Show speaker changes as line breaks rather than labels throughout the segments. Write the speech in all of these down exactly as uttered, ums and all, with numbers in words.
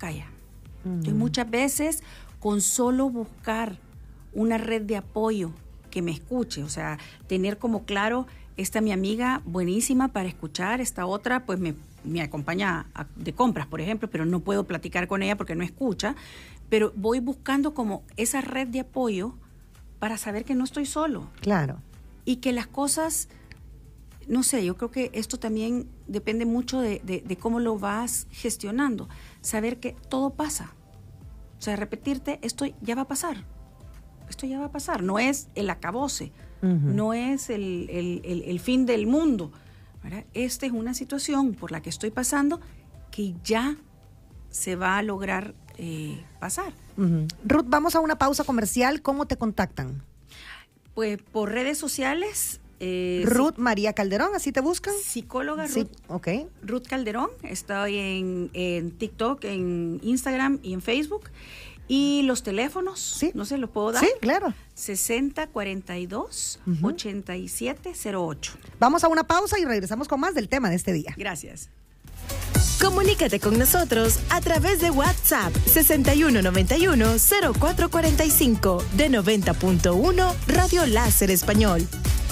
calla. Uh-huh. Entonces, muchas veces, con solo buscar una red de apoyo que me escuche, o sea, tener como claro, esta mi amiga buenísima para escuchar, esta otra pues me, me acompaña a, de compras, por ejemplo, pero no puedo platicar con ella porque no escucha, pero voy buscando como esa red de apoyo para saber que no estoy solo.
Claro.
Y que las cosas, no sé, yo creo que esto también depende mucho de, de, de cómo lo vas gestionando. Saber que todo pasa. O sea, repetirte, esto ya va a pasar. Esto ya va a pasar. No es el acabose, uh-huh. no es el, el, el, el fin del mundo, ¿verdad? Esta es una situación por la que estoy pasando que ya se va a lograr eh, pasar.
Uh-huh. Ruth, vamos a una pausa comercial. ¿Cómo te contactan?
Pues por redes sociales. Eh,
Ruth sí. María Calderón, ¿así te buscan?
Psicóloga Ruth,
sí, okay.
Ruth Calderón. Estoy en, en TikTok, en Instagram y en Facebook. Y los teléfonos,
sí.
no sé, ¿los puedo dar?
Sí, claro.
sesenta cuarenta y dos, uh-huh. ochenta y siete cero ocho.
Vamos a una pausa y regresamos con más del tema de este día.
Gracias.
Comunícate con nosotros a través de WhatsApp sesenta y uno noventa y uno, cero cuatro cuarenta y cinco de noventa punto uno Radio Láser Español.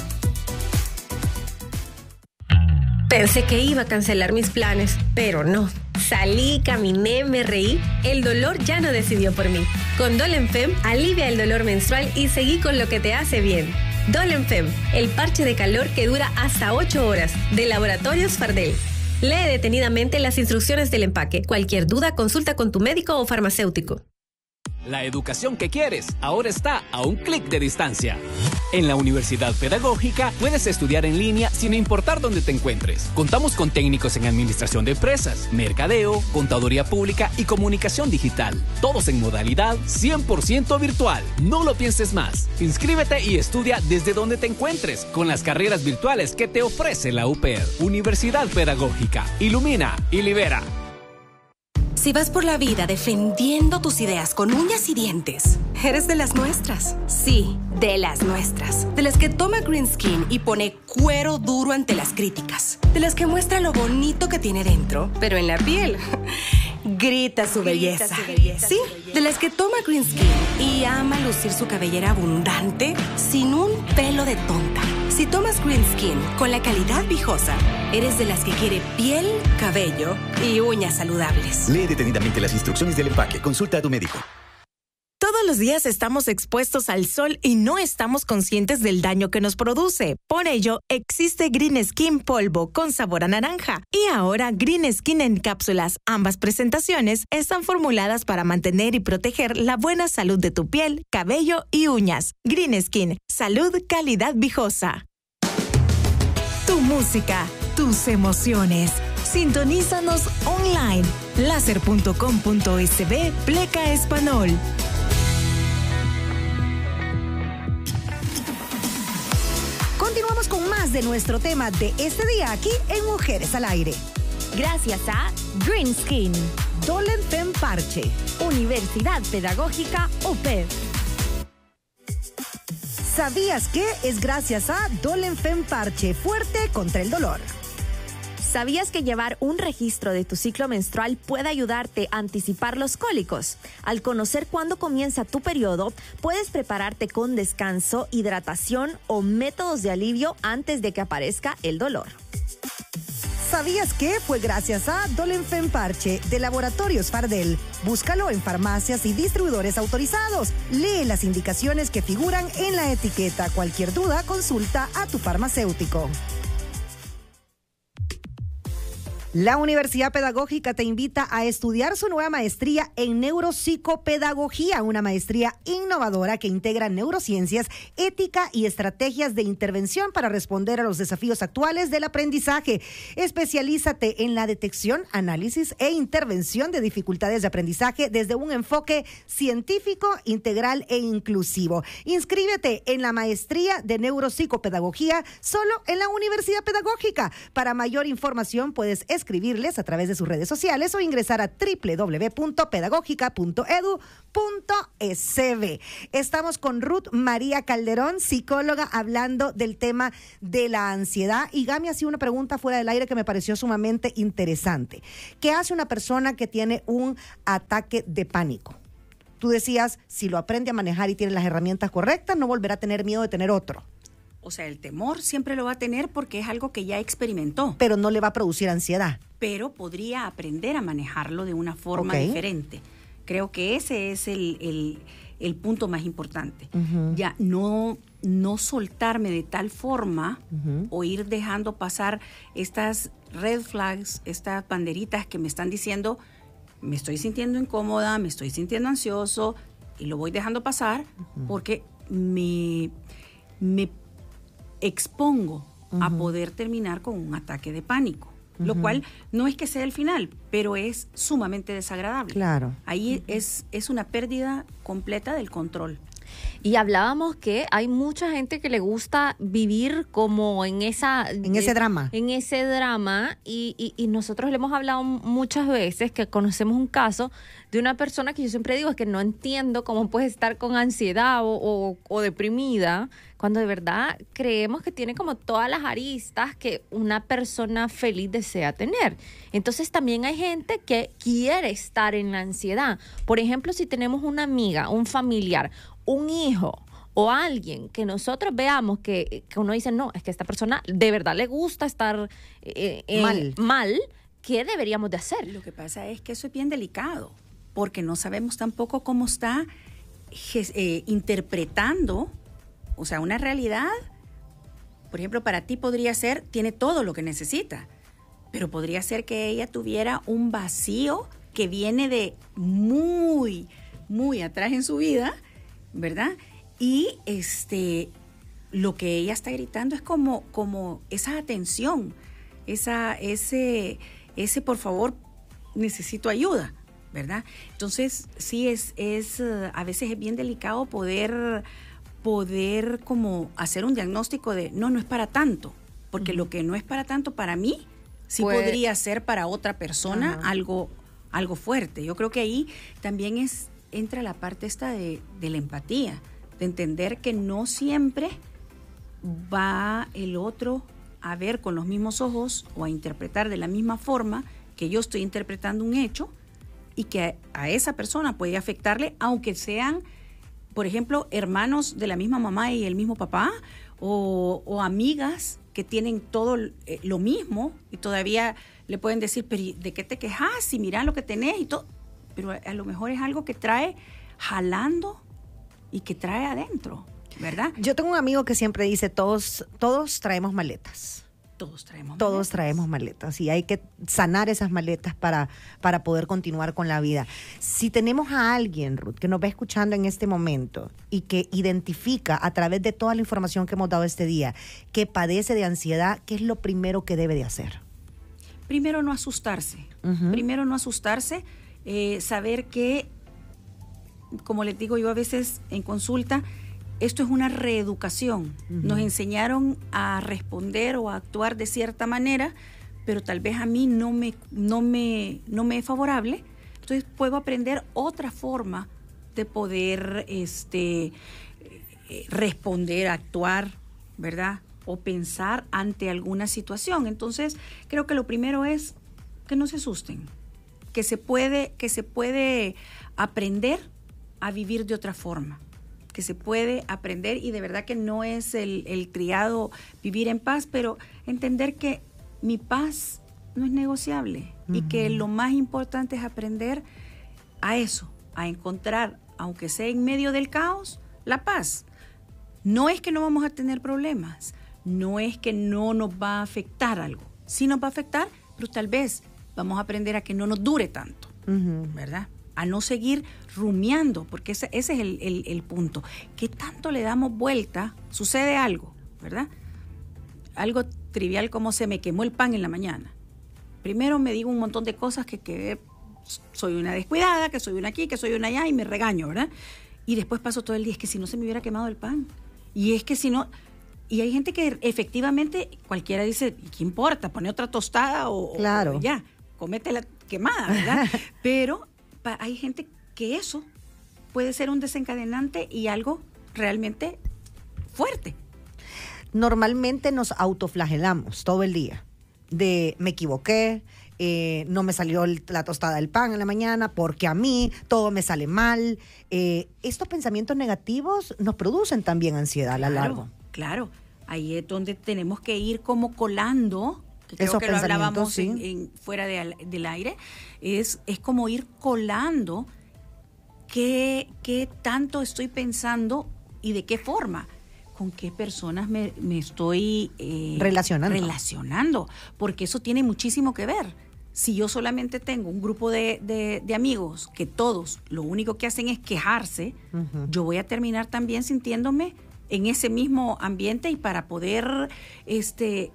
Pensé que iba a cancelar mis planes, pero no. Salí, caminé, me reí. El dolor ya no decidió por mí. Con Dolenfem, alivia el dolor menstrual y seguí con lo que te hace bien. Dolenfem, el parche de calor que dura hasta ocho horas, de Laboratorios Fardel. Lee detenidamente las instrucciones del empaque. Cualquier duda, consulta con tu médico o farmacéutico.
La educación que quieres ahora está a un clic de distancia. En la Universidad Pedagógica puedes estudiar en línea sin importar dónde te encuentres. Contamos con técnicos en administración de empresas, mercadeo, contaduría pública y comunicación digital. Todos en modalidad cien por ciento virtual. No lo pienses más. Inscríbete y estudia desde donde te encuentres con las carreras virtuales que te ofrece la U P E R. Universidad Pedagógica. Ilumina y libera.
Si vas por la vida defendiendo tus ideas con uñas y dientes, eres de las nuestras. Sí, de las nuestras. De las que toma Green Skin y pone cuero duro ante las críticas. De las que muestra lo bonito que tiene dentro, pero en la piel grita su belleza. Grita su belleza. Sí, de las que toma Green Skin y ama lucir su cabellera abundante sin un pelo de tonta. Si tomas Green Skin con la calidad Vijosa, eres de las que quiere piel, cabello y uñas saludables.
Lee detenidamente las instrucciones del empaque. Consulta a tu médico.
Todos los días estamos expuestos al sol y no estamos conscientes del daño que nos produce. Por ello, existe Green Skin Polvo con sabor a naranja. Y ahora Green Skin en cápsulas. Ambas presentaciones están formuladas para mantener y proteger la buena salud de tu piel, cabello y uñas. Green Skin, salud, calidad Vijosa. Tu música, tus emociones. Sintonízanos online. láser punto com punto es be Pleca Español.
Continuamos con más de nuestro tema de este día aquí en Mujeres al Aire.
Gracias a Green Skin,
Dolenfem Parche,
Universidad Pedagógica U P E R.
¿Sabías que es gracias a Dolenfem Parche, fuerte contra el dolor?
¿Sabías que llevar un registro de tu ciclo menstrual puede ayudarte a anticipar los cólicos? Al conocer cuándo comienza tu periodo, puedes prepararte con descanso, hidratación o métodos de alivio antes de que aparezca el dolor.
¿Sabías que fue gracias a Dolenfem Parche de Laboratorios Fardel? Búscalo en farmacias y distribuidores autorizados. Lee las indicaciones que figuran en la etiqueta. Cualquier duda, consulta a tu farmacéutico. La Universidad Pedagógica te invita a estudiar su nueva maestría en neuropsicopedagogía, una maestría innovadora que integra neurociencias, ética y estrategias de intervención para responder a los desafíos actuales del aprendizaje. Especialízate en la detección, análisis e intervención de dificultades de aprendizaje desde un enfoque científico, integral e inclusivo. Inscríbete en la maestría de neuropsicopedagogía solo en la Universidad Pedagógica. Para mayor información puedes escribir escribirles a través de sus redes sociales o ingresar a doble u doble u doble u punto pedagógica punto edu punto s b. Estamos con Ruth María Calderón, psicóloga, hablando del tema de la ansiedad. Y Gami hacía una pregunta fuera del aire que me pareció sumamente interesante. ¿Qué hace una persona que tiene un ataque de pánico? Tú decías, si lo aprende a manejar y tiene las herramientas correctas, no volverá a tener miedo de tener otro.
O sea, el temor siempre lo va a tener porque es algo que ya experimentó.
Pero no le va a producir ansiedad.
Pero podría aprender a manejarlo de una forma
Okay.
diferente. Creo que ese es el, el, el punto más importante.
Uh-huh.
Ya no, no soltarme de tal forma
Uh-huh.
o ir dejando pasar estas red flags, estas banderitas que me están diciendo, me estoy sintiendo incómoda, me estoy sintiendo ansioso, y lo voy dejando pasar
Uh-huh.
porque me, me expongo
Uh-huh.
a poder terminar con un ataque de pánico. Lo
Ujú.
cual no es que sea el final, pero es sumamente desagradable.
Claro.
Ahí es, es una pérdida completa del control.
Y hablábamos que hay mucha gente que le gusta vivir como en esa...
En ese drama.
En ese drama y, y, y nosotros le hemos hablado muchas veces que conocemos un caso de una persona que yo siempre digo es que no entiendo cómo puedes estar con ansiedad o, o, o deprimida cuando de verdad creemos que tiene como todas las aristas que una persona feliz desea tener. Entonces también hay gente que quiere estar en la ansiedad. Por ejemplo, si tenemos una amiga, un familiar, un hijo o alguien que nosotros veamos que, que uno dice, no, es que a esta persona de verdad le gusta estar eh, en-
Mal.
mal, ¿qué deberíamos de hacer?
Lo que pasa es que eso es bien delicado, porque no sabemos tampoco cómo está ges- eh, interpretando, o sea, una realidad. Por ejemplo, para ti podría ser, tiene todo lo que necesita, pero podría ser que ella tuviera un vacío que viene de muy, muy atrás en su vida, ¿verdad? Y este, lo que ella está gritando es como, como esa atención, esa, ese, ese por favor, necesito ayuda, ¿verdad? Entonces, sí es, es uh, a veces es bien delicado poder, poder como hacer un diagnóstico de, no, no es para tanto, porque uh-huh. lo que no es para tanto para mí, sí
Pues,
podría ser para otra persona
uh-huh.
algo, algo fuerte. Yo creo que ahí también es entra la parte esta de, de la empatía, de entender que no siempre va el otro a ver con los mismos ojos o a interpretar de la misma forma que yo estoy interpretando un hecho y que a, a esa persona puede afectarle, aunque sean, por ejemplo, hermanos de la misma mamá y el mismo papá o, o amigas que tienen todo eh, lo mismo y todavía le pueden decir, pero ¿de qué te quejas? Si mira lo que tenés y todo. Pero a lo mejor es algo que trae jalando y que trae adentro, ¿verdad?
Yo tengo un amigo que siempre dice, todos, todos traemos maletas.
Todos traemos
Todos
maletas.
traemos maletas y hay que sanar esas maletas para, para poder continuar con la vida. Si tenemos a alguien, Ruth, que nos va escuchando en este momento y que identifica a través de toda la información que hemos dado este día que padece de ansiedad, ¿qué es lo primero que debe de hacer?
Primero no asustarse. Uh-huh. Primero no asustarse. Eh, saber que, como les digo yo a veces en consulta, esto es una reeducación. Uh-huh. Nos enseñaron a responder o a actuar de cierta manera, pero tal vez a mí no me, no me, no me es favorable. Entonces puedo aprender otra forma de poder este, eh, responder, actuar, ¿verdad? O pensar ante alguna situación. Entonces creo que lo primero es que no se asusten. Que se puede, que se puede aprender a vivir de otra forma, que se puede aprender y de verdad que no es el, el triado vivir en paz, pero entender que mi paz no es negociable uh-huh. y que lo más importante es aprender a eso, a encontrar, aunque sea en medio del caos, la paz. No es que no vamos a tener problemas, no es que no nos va a afectar algo, sí nos va a afectar, pero tal vez vamos a aprender a que no nos dure tanto, uh-huh. ¿verdad? A no seguir rumiando, porque ese, ese es el, el, el punto. ¿Qué tanto le damos vuelta? Sucede algo, ¿verdad? Algo trivial como se me quemó el pan en la mañana. Primero me digo un montón de cosas que, que soy una descuidada, que soy una aquí, que soy una allá y me regaño, ¿verdad? Y después paso todo el día, es que si no se me hubiera quemado el pan. Y es que si no... y hay gente que efectivamente, cualquiera dice, ¿qué importa? Pone otra tostada o,
claro.
o ya, comete la quemada, ¿verdad? Pero pa, hay gente que eso puede ser un desencadenante y algo realmente fuerte.
Normalmente nos autoflagelamos todo el día de me equivoqué, eh, no me salió el, la tostada del pan en la mañana porque a mí todo me sale mal. Eh, estos pensamientos negativos nos producen también ansiedad a la larga.
Claro, ahí es donde tenemos que ir como colando, que creo
esos
que lo hablábamos
sí.
en, en, fuera de, del aire, es, es como ir colando qué, qué tanto estoy pensando y de qué forma. ¿Con qué personas me, me estoy eh,
relacionando.
relacionando? Porque eso tiene muchísimo que ver. Si yo solamente tengo un grupo de, de, de amigos que todos lo único que hacen es quejarse, uh-huh. yo voy a terminar también sintiéndome en ese mismo ambiente, y para poder este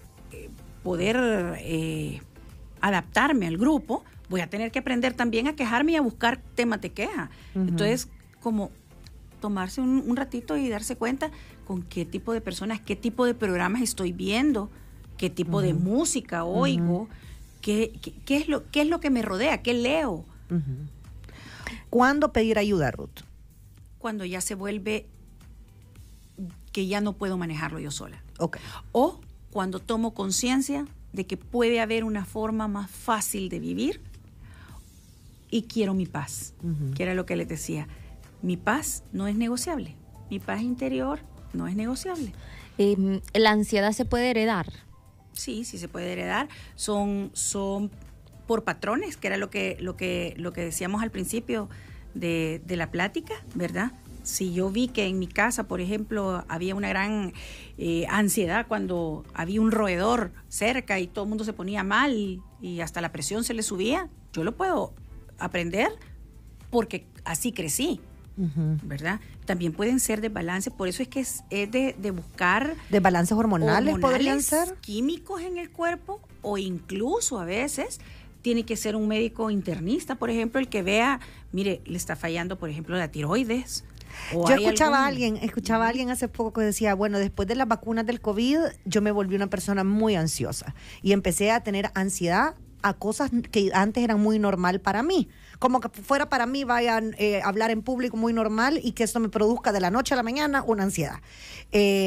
poder eh, adaptarme al grupo, voy a tener que aprender también a quejarme y a buscar temas de queja. Uh-huh. Entonces, como tomarse un, un ratito y darse cuenta con qué tipo de personas, qué tipo de programas estoy viendo, qué tipo uh-huh. de música oigo, uh-huh. qué, qué, qué, es lo, qué es lo que me rodea, qué leo.
Uh-huh. ¿Cuándo pedir ayuda, Ruth?
Cuando ya se vuelve que ya no puedo manejarlo yo sola.
Okay.
O cuando tomo conciencia de que puede haber una forma más fácil de vivir y quiero mi paz, uh-huh. que era lo que les decía. Mi paz no es negociable. Mi paz interior no es negociable.
Eh, ¿La ansiedad se puede heredar?
Sí, sí se puede heredar. Son, son por patrones, que era lo que, lo que, lo que decíamos al principio de, de la plática, ¿verdad? Si yo vi que en mi casa, por ejemplo, había una gran eh, ansiedad cuando había un roedor cerca y todo el mundo se ponía mal y, y hasta la presión se le subía, yo lo puedo aprender porque así crecí. Uh-huh. ¿Verdad? También pueden ser desbalances, por eso es que es, es de, de buscar
desbalances hormonales,
hormonales
podrían ser
químicos en el cuerpo, o incluso a veces tiene que ser un médico internista, por ejemplo, el que vea, mire, le está fallando, por ejemplo, la tiroides.
Yo escuchaba algún... a alguien, escuchaba a alguien hace poco que decía, bueno, después de las vacunas del COVID, yo me volví una persona muy ansiosa y empecé a tener ansiedad a cosas que antes eran muy normal para mí. Como que fuera para mí vayan eh, a hablar en público muy normal y que esto me produzca de la noche a la mañana una ansiedad. Eh,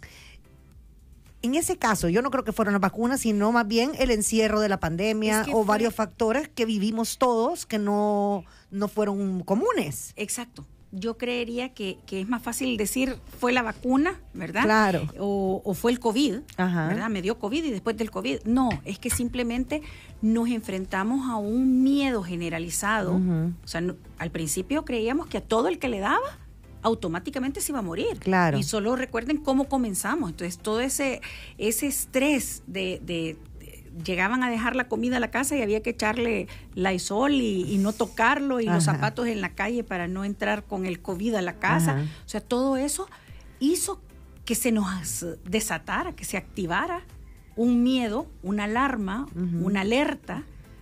en ese caso, yo no creo que fueron las vacunas, sino más bien el encierro de la pandemia es que o fue... varios factores que vivimos todos que no, no fueron comunes.
Exacto. Yo creería que, que es más fácil decir fue la vacuna, ¿verdad?
Claro.
O, o fue el COVID,
Ajá.
¿verdad? Me dio COVID y después del COVID. No, es que simplemente nos enfrentamos a un miedo generalizado. Uh-huh. O sea, no, al principio creíamos que a todo el que le daba automáticamente se iba a morir.
Claro.
Y solo recuerden cómo comenzamos. Entonces, todo ese, ese estrés de... de llegaban a dejar la comida a la casa y había que echarle Lysol y, y no tocarlo y Ajá. los zapatos en la calle para no entrar con el COVID a la casa. Ajá. O sea, todo eso hizo que se nos desatara, que se activara un miedo, una alarma, uh-huh. una alerta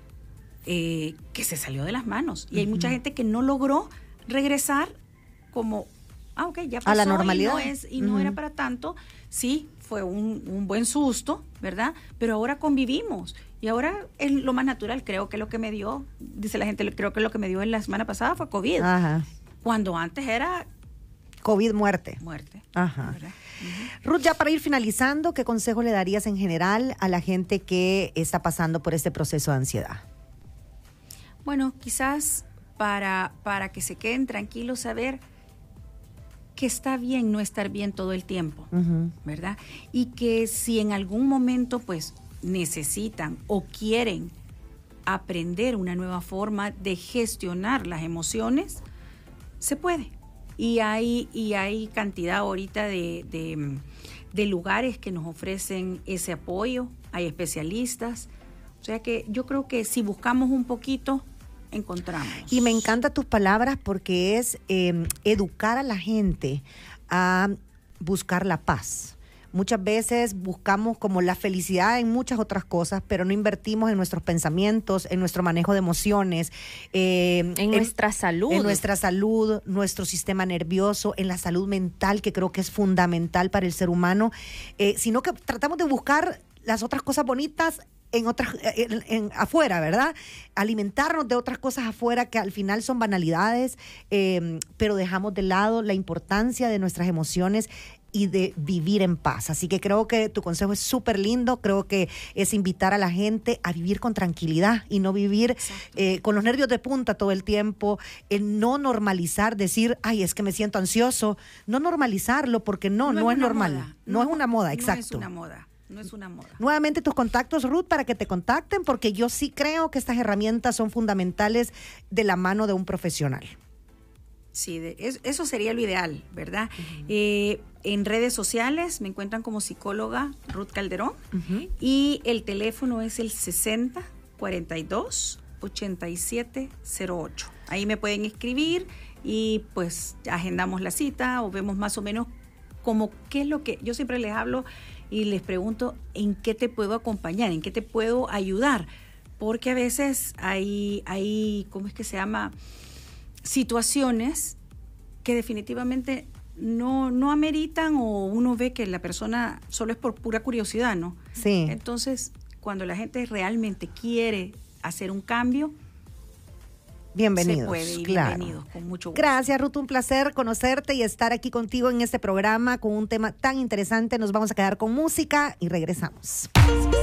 eh, que se salió de las manos. Y uh-huh. hay mucha gente que no logró regresar como, ah, ok, ya pasó
a la normalidad.
y no, es, y no uh-huh. era para tanto. Sí, fue un, un buen susto, ¿verdad? Pero ahora convivimos y ahora es lo más natural. Creo que lo que me dio, dice la gente, creo que lo que me dio en la semana pasada fue COVID.
Ajá.
Cuando antes era...
COVID muerte.
Muerte.
Ajá. Uh-huh. Ruth, ya para ir finalizando, ¿qué consejo le darías en general a la gente que está pasando por este proceso de ansiedad?
Bueno, quizás para, para que se queden tranquilos, saber que está bien no estar bien todo el tiempo, uh-huh. ¿verdad? Y que si en algún momento pues necesitan o quieren aprender una nueva forma de gestionar las emociones, se puede. Y hay, y hay cantidad ahorita de, de, de lugares que nos ofrecen ese apoyo, hay especialistas. O sea que yo creo que si buscamos un poquito, encontramos.
Y me encantan tus palabras porque es eh, educar a la gente a buscar la paz. Muchas veces buscamos como la felicidad en muchas otras cosas, pero no invertimos en nuestros pensamientos, en nuestro manejo de emociones, eh,
en,
en
nuestra salud.
En nuestra salud, nuestro sistema nervioso, en la salud mental, que creo que es fundamental para el ser humano, eh, sino que tratamos de buscar las otras cosas bonitas en otras, en, en, afuera, ¿verdad? Alimentarnos de otras cosas afuera que al final son banalidades, eh, pero dejamos de lado la importancia de nuestras emociones y de vivir en paz. Así que creo que tu consejo es súper lindo, creo que es invitar a la gente a vivir con tranquilidad y no vivir eh, con los nervios de punta todo el tiempo, el no normalizar, decir, ay, es que me siento ansioso, no normalizarlo porque no, no, no es, es normal,
moda.
No, no es una moda, exacto.
No es una moda. No es una moda.
Nuevamente tus contactos, Ruth, para que te contacten, porque yo sí creo que estas herramientas son fundamentales de la mano de un profesional.
Sí, de, es, eso sería lo ideal, ¿verdad? Uh-huh. Eh, en redes sociales me encuentran como psicóloga Ruth Calderón, uh-huh, y el teléfono es el sesenta cuarenta y dos ochenta y siete cero ocho. Ahí me pueden escribir y pues agendamos la cita o vemos más o menos como qué es lo que yo siempre les hablo y les pregunto en qué te puedo acompañar, en qué te puedo ayudar, porque a veces hay, hay ¿cómo es que se llama? Situaciones que definitivamente no, no ameritan o uno ve que la persona solo es por pura curiosidad, ¿no?
Sí.
Entonces, cuando la gente realmente quiere hacer un cambio,
bienvenidos,
se puede, y
claro.
bienvenidos, con mucho gusto.
Gracias, Ruth, un placer conocerte y estar aquí contigo en este programa con un tema tan interesante. Nos vamos a quedar con música y regresamos.